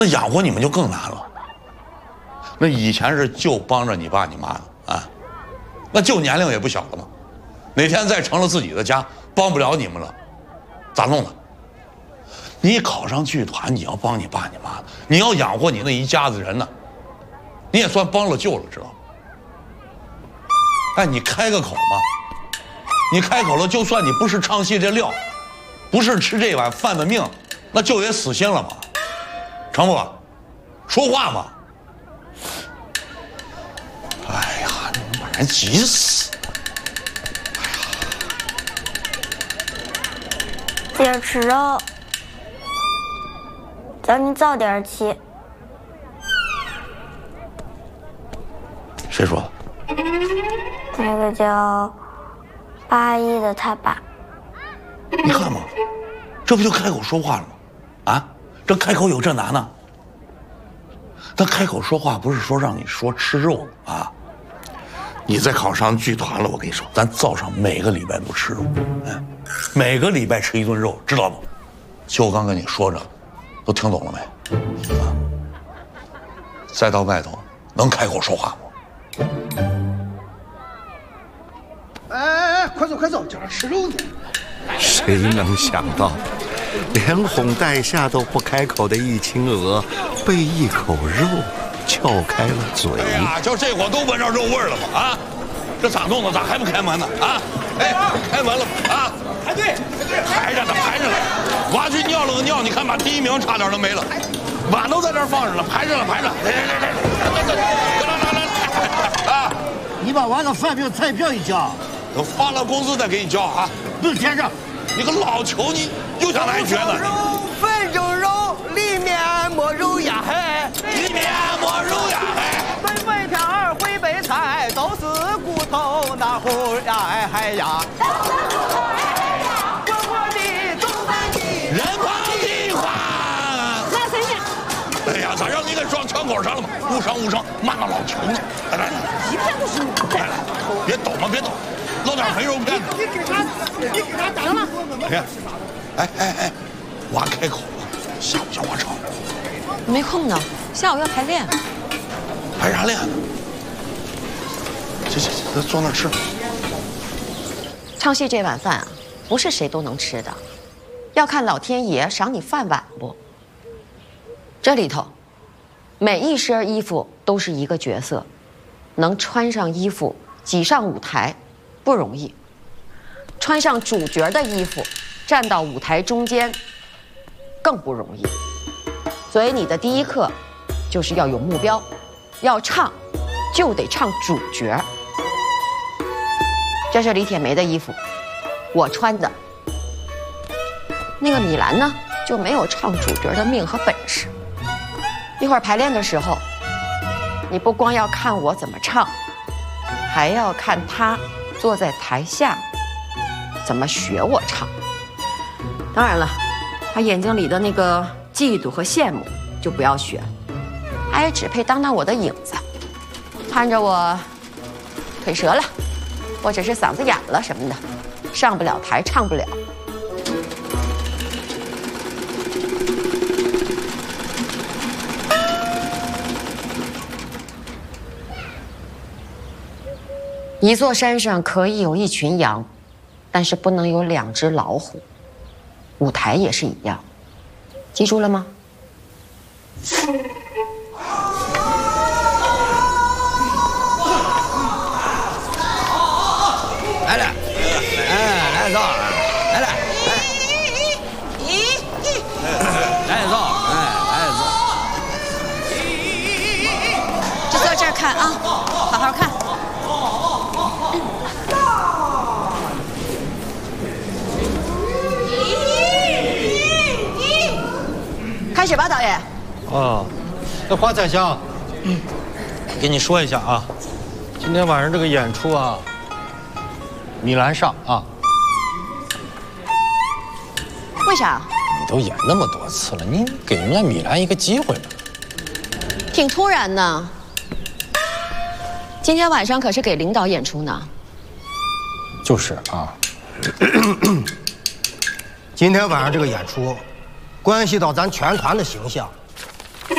那养活你们就更难了。那以前是就帮着你爸你妈的啊，那就年龄也不小了嘛。哪天再成了自己的家，帮不了你们了，咋弄的？你考上剧团，你要帮你爸你妈的，你要养活你那一家子人呢，你也算帮了救了，知道吗？哎，你开个口嘛，你开口了，就算你不是唱戏这料，不是吃这碗饭的命，那就也死心了嘛，成不？说话嘛！哎呀，你把人急死！ 姐吃肉，叫你早点起。 谁说的？ 那个叫八一的他爸。 你看嘛，这不就开口说话了吗？啊，这开口有这难呢？他开口说话不是说让你说吃肉啊，你再考上剧团了，我跟你说，咱灶上每个礼拜都吃肉，哎，每个礼拜吃一顿肉，知道不？就我刚跟你说着，都听懂了没？啊，再到外头能开口说话不？ 哎，快走快走，叫他吃肉呢。 谁能想到，连哄带吓都不开口的易青娥，被一口肉撬开了嘴。 哎呀，就这会儿都闻着肉味了吗？啊，这咋弄的？咋还不开门呢？啊，哎，开门了啊！排队，排着呢，排着呢。娃去尿了个尿，你看把第一名差点都没了。碗都在这儿放着呢，排着了，排着。来，啊！ 你把娃的饭票、菜票一交， 等发了工资再给你交啊！ 不是先生， 你个老球，你又想来绝呢？ 粉蒸肉，里面没肉呀嘿， 里面没肉呀嘿。 焖粉片儿、烩白菜，都是骨头那乎呀嗨呀。滚滚的东南的人胖的话， 那谁呢？ 哎呀，咋让你给撞枪口上了嘛？误伤，骂那老球呢！来， 一片都是你。 来，别抖嘛，别抖，捞点肥肉片子。 你给他打了吗？ 哎，娃开口了，下午叫我唱， 没空呢，下午要排练。 排啥练呢？行，坐那儿吃。 唱戏这碗饭啊，不是谁都能吃的，要看老天爷赏你饭碗不。这里头，每一身衣服都是一个角色，能穿上衣服挤上舞台，不容易。穿上主角的衣服，站到舞台中间，更不容易。所以你的第一课，就是要有目标，要唱，就得唱主角。这是李铁梅的衣服，我穿的。那个米兰呢，就没有唱主角的命和本事。一会儿排练的时候，你不光要看我怎么唱，还要看他坐在台下怎么学我唱。当然了，他眼睛里的那个嫉妒和羡慕就不要学了，他也只配当我的影子，看着我腿折了，或者是嗓子哑了什么的，上不了台，唱不了。一座山上可以有一群羊，但是不能有2只老虎。舞台也是一样，记住了吗？ 来了，来走，来，来走， 就坐这儿看啊，好好看。开始吧，导演。 哦，那华彩香，跟你说一下啊，今天晚上这个演出啊，米兰上啊。 为啥？ 你都演那么多次了，你给人家米兰一个机会吧。 挺突然呢。今天晚上可是给领导演出呢。 就是啊。 今天晚上这个演出，关系到咱全团的形象。